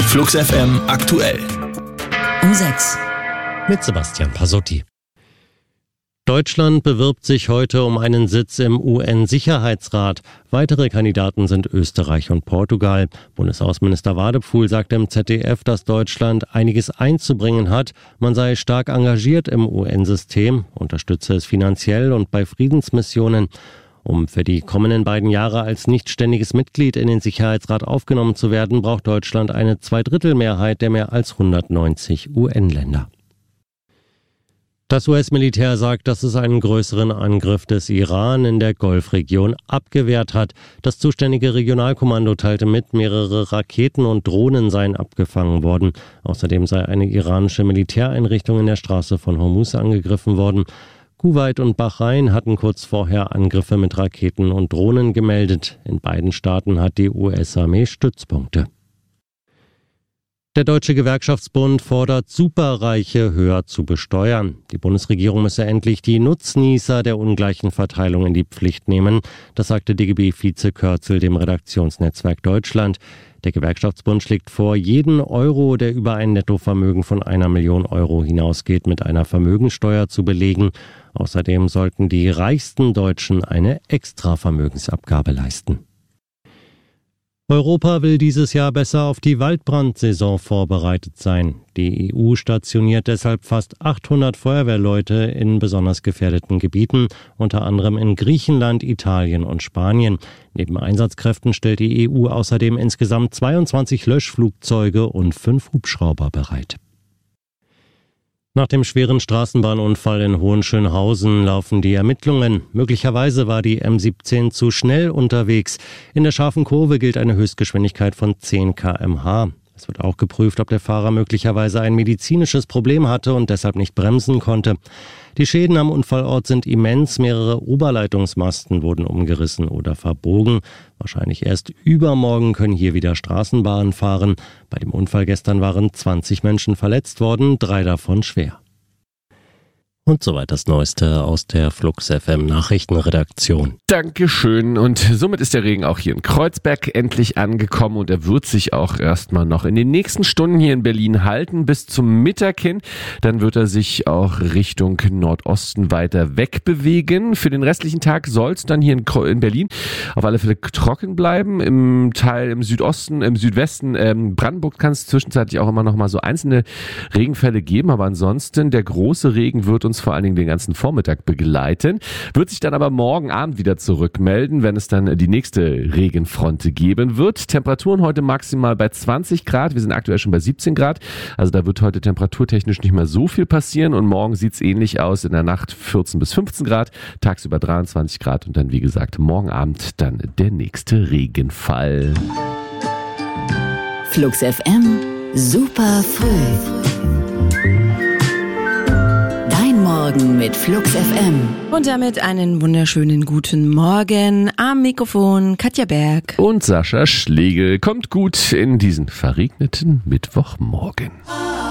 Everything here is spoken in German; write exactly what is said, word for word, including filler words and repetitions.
Flux F M aktuell. Um sechs. Mit Sebastian Pasotti. Deutschland bewirbt sich heute um einen Sitz im U N-Sicherheitsrat. Weitere Kandidaten sind Österreich und Portugal. Bundesaußenminister Wadepfuhl sagte im Z D F, dass Deutschland einiges einzubringen hat. Man sei stark engagiert im U N-System, unterstütze es finanziell und bei Friedensmissionen. Um für die kommenden beiden Jahre als nicht ständiges Mitglied in den Sicherheitsrat aufgenommen zu werden, braucht Deutschland eine Zweidrittelmehrheit der mehr als hundertneunzig U N-Länder. Das U S-Militär sagt, dass es einen größeren Angriff des Iran in der Golfregion abgewehrt hat. Das zuständige Regionalkommando teilte mit, mehrere Raketen und Drohnen seien abgefangen worden. Außerdem sei eine iranische Militäreinrichtung in der Straße von Hormuz angegriffen worden. Kuwait und Bahrain hatten kurz vorher Angriffe mit Raketen und Drohnen gemeldet. In beiden Staaten hat die U S-Armee Stützpunkte. Der Deutsche Gewerkschaftsbund fordert, Superreiche höher zu besteuern. Die Bundesregierung müsse endlich die Nutznießer der ungleichen Verteilung in die Pflicht nehmen. Das sagte D G B-Vize Kürzel dem Redaktionsnetzwerk Deutschland. Der Gewerkschaftsbund schlägt vor, jeden Euro, der über ein Nettovermögen von einer Million Euro hinausgeht, mit einer Vermögensteuer zu belegen. Außerdem sollten die reichsten Deutschen eine Extravermögensabgabe leisten. Europa will dieses Jahr besser auf die Waldbrandsaison vorbereitet sein. Die E U stationiert deshalb fast achthundert Feuerwehrleute in besonders gefährdeten Gebieten, unter anderem in Griechenland, Italien und Spanien. Neben Einsatzkräften stellt die E U außerdem insgesamt zweiundzwanzig Löschflugzeuge und fünf Hubschrauber bereit. Nach dem schweren Straßenbahnunfall in Hohenschönhausen laufen die Ermittlungen. Möglicherweise war die M siebzehn zu schnell unterwegs. In der scharfen Kurve gilt eine Höchstgeschwindigkeit von zehn Kilometer pro Stunde. Es wird auch geprüft, ob der Fahrer möglicherweise ein medizinisches Problem hatte und deshalb nicht bremsen konnte. Die Schäden am Unfallort sind immens. Mehrere Oberleitungsmasten wurden umgerissen oder verbogen. Wahrscheinlich erst übermorgen können hier wieder Straßenbahnen fahren. Bei dem Unfall gestern waren zwanzig Menschen verletzt worden, drei davon schwer. Und soweit das Neueste aus der Flux F M Nachrichtenredaktion. Dankeschön. Und somit ist der Regen auch hier in Kreuzberg endlich angekommen und er wird sich auch erstmal noch in den nächsten Stunden hier in Berlin halten bis zum Mittag hin. Dann wird er sich auch Richtung Nordosten weiter wegbewegen. Für den restlichen Tag soll es dann hier in, in Berlin auf alle Fälle trocken bleiben. Im Teil im Südosten, im Südwesten, ähm, Brandenburg kann es zwischenzeitlich auch immer noch mal so einzelne Regenfälle geben. Aber ansonsten, der große Regen wird uns vor allen Dingen den ganzen Vormittag begleiten, wird sich dann aber morgen Abend wieder zurückmelden, wenn es dann die nächste Regenfront geben wird. Temperaturen heute maximal bei zwanzig Grad, wir sind aktuell schon bei siebzehn Grad, also da wird heute temperaturtechnisch nicht mehr so viel passieren und morgen sieht es ähnlich aus, in der Nacht vierzehn bis fünfzehn Grad, tagsüber dreiundzwanzig Grad und dann wie gesagt morgen Abend dann der nächste Regenfall. Flux F M, super früh. Morgen mit Flux F M. Und damit einen wunderschönen guten Morgen. Am Mikrofon Katja Berg. Und Sascha Schlegel. Kommt gut in diesen verregneten Mittwochmorgen.